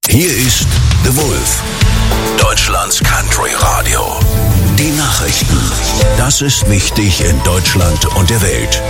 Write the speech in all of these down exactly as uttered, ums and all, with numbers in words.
Hier ist The Wolf, Deutschlands Country Radio. Die Nachrichten. Das ist wichtig in Deutschland und der Welt.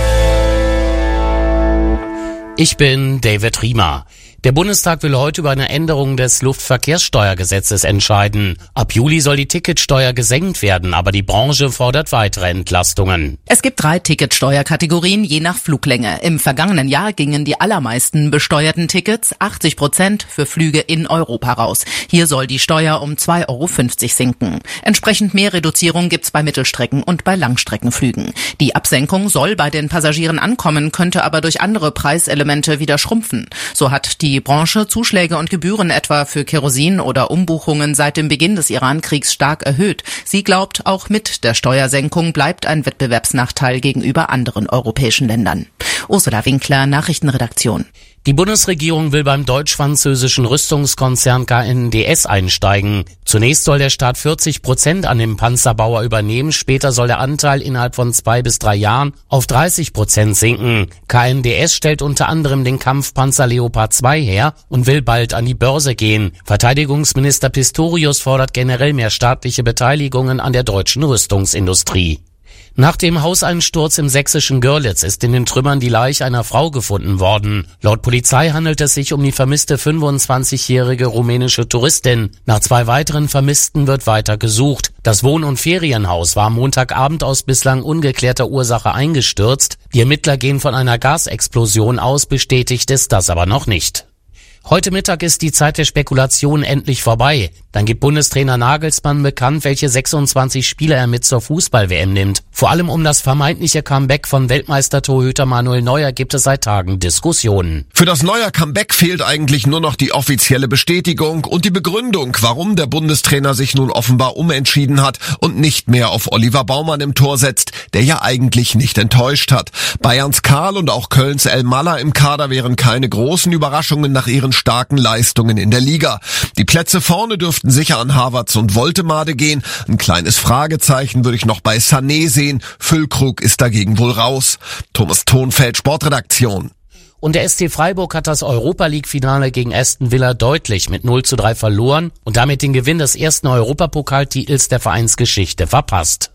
Ich bin David Riemer. Der Bundestag will heute über eine Änderung des Luftverkehrssteuergesetzes entscheiden. Ab Juli soll die Ticketsteuer gesenkt werden, aber die Branche fordert weitere Entlastungen. Es gibt drei Ticketsteuerkategorien je nach Fluglänge. Im vergangenen Jahr gingen die allermeisten besteuerten Tickets, achtzig Prozent, für Flüge in Europa raus. Hier soll die Steuer um zwei Euro fünfzig sinken. Entsprechend mehr Reduzierung gibt's bei Mittelstrecken- und bei Langstreckenflügen. Die Absenkung soll bei den Passagieren ankommen, könnte aber durch andere Preiselemente wieder schrumpfen. So hat die Die Branche Zuschläge und Gebühren etwa für Kerosin oder Umbuchungen seit dem Beginn des Iran-Kriegs stark erhöht. Sie glaubt, auch mit der Steuersenkung bleibt ein Wettbewerbsnachteil gegenüber anderen europäischen Ländern. Ursula Winkler, Nachrichtenredaktion. Die Bundesregierung will beim deutsch-französischen Rüstungskonzern K N D S einsteigen. Zunächst soll der Staat vierzig Prozent an dem Panzerbauer übernehmen, später soll der Anteil innerhalb von zwei bis drei Jahren auf dreißig Prozent sinken. K N D S stellt unter anderem den Kampfpanzer Leopard zwei her und will bald an die Börse gehen. Verteidigungsminister Pistorius fordert generell mehr staatliche Beteiligungen an der deutschen Rüstungsindustrie. Nach dem Hauseinsturz im sächsischen Görlitz ist in den Trümmern die Leiche einer Frau gefunden worden. Laut Polizei handelt es sich um die vermisste fünfundzwanzigjährige rumänische Touristin. Nach zwei weiteren Vermissten wird weiter gesucht. Das Wohn- und Ferienhaus war am Montagabend aus bislang ungeklärter Ursache eingestürzt. Die Ermittler gehen von einer Gasexplosion aus, bestätigt ist das aber noch nicht. Heute Mittag ist die Zeit der Spekulation endlich vorbei. Dann gibt Bundestrainer Nagelsmann bekannt, welche sechsundzwanzig Spieler er mit zur Fußball-W M nimmt. Vor allem um das vermeintliche Comeback von Weltmeistertorhüter Manuel Neuer gibt es seit Tagen Diskussionen. Für das Neuer Comeback fehlt eigentlich nur noch die offizielle Bestätigung und die Begründung, warum der Bundestrainer sich nun offenbar umentschieden hat und nicht mehr auf Oliver Baumann im Tor setzt, der ja eigentlich nicht enttäuscht hat. Bayerns Karl und auch Kölns El Malla im Kader wären keine großen Überraschungen nach ihren starken Leistungen in der Liga. Die Plätze vorne dürften sicher an Havertz und Woltemade gehen. Ein kleines Fragezeichen würde ich noch bei Sané sehen. Füllkrug ist dagegen wohl raus. Thomas Thonfeld, Sportredaktion. Und der S C Freiburg hat das Europa-League-Finale gegen Aston Villa deutlich mit null zu drei verloren und damit den Gewinn des ersten Europapokaltitels der Vereinsgeschichte verpasst.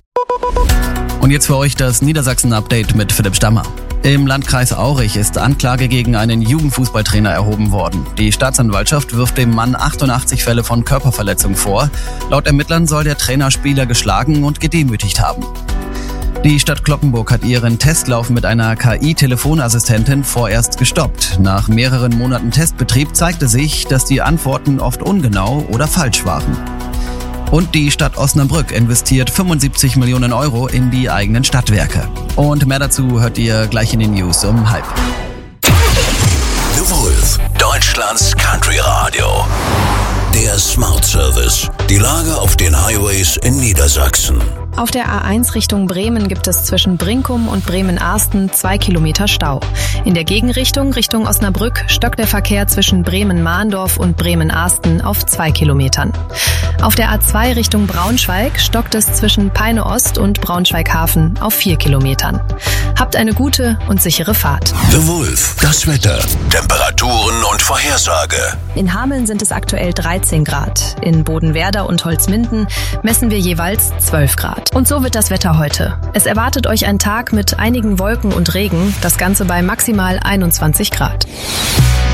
Und jetzt für euch das Niedersachsen-Update mit Philipp Stammer. Im Landkreis Aurich ist Anklage gegen einen Jugendfußballtrainer erhoben worden. Die Staatsanwaltschaft wirft dem Mann achtundachtzig Fälle von Körperverletzung vor. Laut Ermittlern soll der Trainer Spieler geschlagen und gedemütigt haben. Die Stadt Cloppenburg hat ihren Testlauf mit einer K I-Telefonassistentin vorerst gestoppt. Nach mehreren Monaten Testbetrieb zeigte sich, dass die Antworten oft ungenau oder falsch waren. Und die Stadt Osnabrück investiert fünfundsiebzig Millionen Euro in die eigenen Stadtwerke. Und mehr dazu hört ihr gleich in den News um halb. The Wolf, Deutschlands Country Radio. Der Smart Service. Die Lage auf den Highways in Niedersachsen. Auf der A eins Richtung Bremen gibt es zwischen Brinkum und Bremen-Arsten zwei Kilometer Stau. In der Gegenrichtung Richtung Osnabrück stockt der Verkehr zwischen Bremen-Mahndorf und Bremen-Arsten auf zwei Kilometern. Auf der A zwei Richtung Braunschweig stockt es zwischen Peine Ost und Braunschweig-Hafen auf vier Kilometern. Habt eine gute und sichere Fahrt. The Wolf, das Wetter, Temperaturen und Vorhersage. In Hameln sind es aktuell dreizehn Grad. In Bodenwerder und Holzminden messen wir jeweils zwölf Grad. Und so wird das Wetter heute. Es erwartet euch ein Tag mit einigen Wolken und Regen, das Ganze bei maximal einundzwanzig Grad.